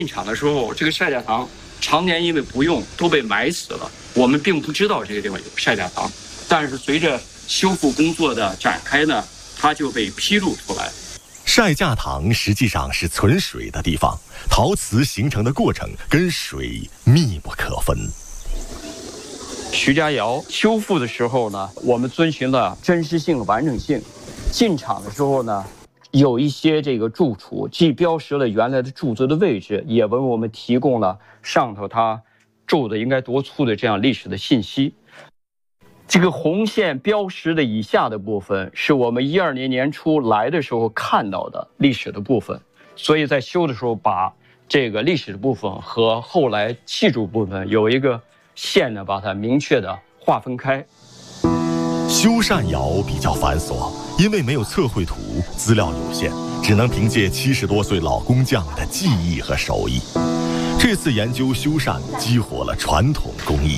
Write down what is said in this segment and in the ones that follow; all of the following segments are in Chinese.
进场的时候，这个晒甲塘常年因为不用都被埋死了，我们并不知道这个地方有晒甲塘，但是随着修复工作的展开呢，它就被披露出来。 晒架塘实际上是存水的地方，陶瓷形成的过程跟水密不可分。 徐家窑修复的时候呢，我们遵循了真实性、完整性。进场的时候呢，有一些这个柱础既标识了原来的柱子的位置，也为我们提供了上头它柱子应该多粗的这样历史的信息。这个红线标识的以下的部分是我们12年年初来的时候看到的历史的部分，所以在修的时候把这个历史的部分和后来砌筑部分有一个线呢，把它明确的划分开。 修缮窑比较繁琐，因为没有测绘图，资料有限，只能凭借70多岁老工匠的技艺和手艺。这次研究修缮，激活了传统工艺。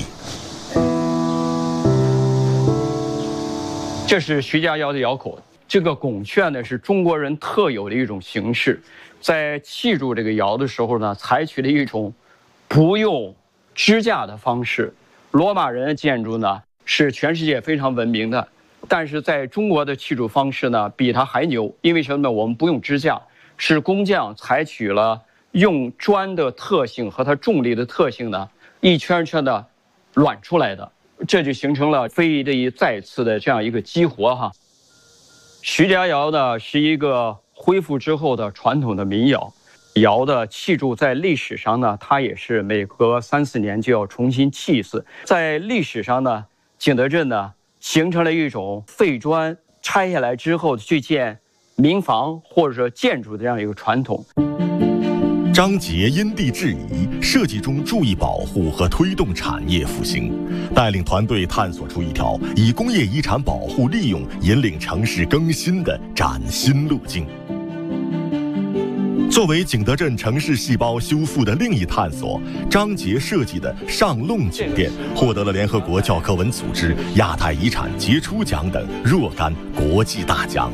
这是徐家窑的窑口，这个拱券呢是中国人特有的一种形式，在砌筑这个窑的时候呢，采取了一种不用支架的方式。罗马人的建筑呢是全世界非常闻名的，但是在中国的砌筑方式呢比它还牛，因为什么呢？我们不用支架，是工匠采取了用砖的特性和它重力的特性呢，一圈圈的乱出来的。这就形成了非得再次的这样一个激活哈。徐家窑呢是一个恢复之后的传统的民窑，窑的砌筑在历史上呢，它也是每隔3、4年就要重新砌一次。在历史上呢，景德镇呢形成了一种废砖拆下来之后去建民房或者说建筑的这样一个传统。 张杰因地制宜，设计中注意保护和推动产业复兴，带领团队探索出一条以工业遗产保护利用引领城市更新的崭新路径。作为景德镇城市细胞修复的另一探索，张杰设计的上弄景殿获得了联合国教科文组织亚太遗产杰出奖等若干国际大奖。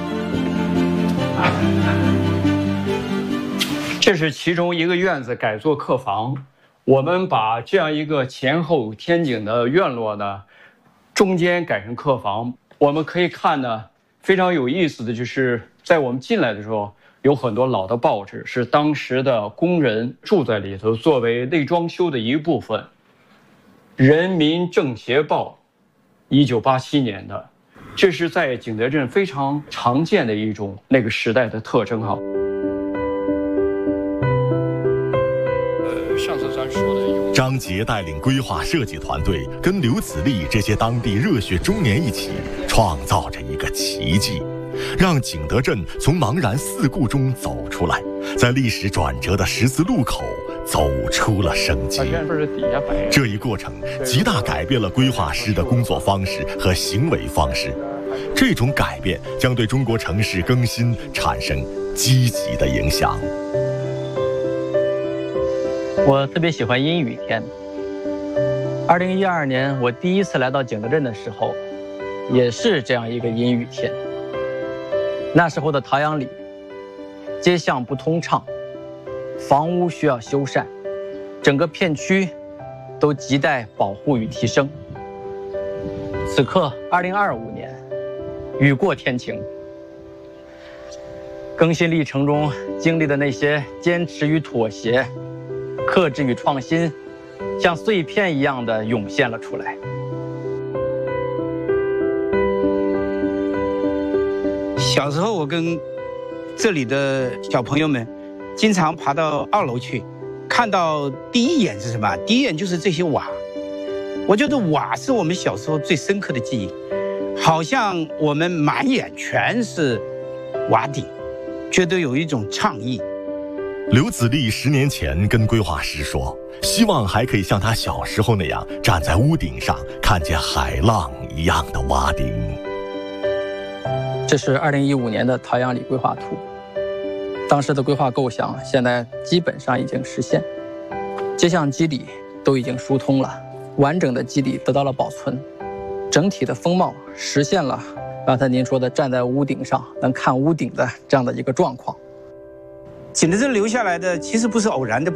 这是其中一个院子改做客房，我们把这样一个前后天井的院落呢，中间改成客房。我们可以看呢，非常有意思的就是在我们进来的时候，有很多老的报纸是当时的工人住在里头，作为内装修的一部分。人民政协报，1987年的，这是在景德镇非常常见的一种那个时代的特征哈。上次咱说的， 张杰带领规划设计团队跟刘子立这些当地热血中年一起，创造着一个奇迹，让景德镇从茫然四顾中走出来，在历史转折的十字路口走出了生机。这一过程极大改变了规划师的工作方式和行为方式，这种改变将对中国城市更新产生积极的影响。 我特别喜欢阴雨天。2012年我第一次来到景德镇的时候，也是这样一个阴雨天。那时候的陶阳里，街巷不通畅，房屋需要修缮，整个片区都亟待保护与提升。此刻2025年，雨过天晴，更新历程中经历的那些坚持与妥协，克制与创新，像碎片一样的涌现了出来。 小时候我跟这里的小朋友们经常爬到2楼去，看到第一眼是什么？第一眼就是这些瓦。我觉得瓦是我们小时候最深刻的记忆，好像我们满眼全是瓦顶，觉得有一种倡议。 刘子立10年前跟规划师说，希望还可以像他小时候那样站在屋顶上看见海浪一样的瓦顶。 这是2015年的陶阳里规划图，当时的规划构想现在基本上已经实现，街巷基理都已经疏通了，完整的基理得到了保存，整体的风貌实现了刚才您说的站在屋顶上能看屋顶的这样的一个状况。 景德镇留下来的其实不是偶然的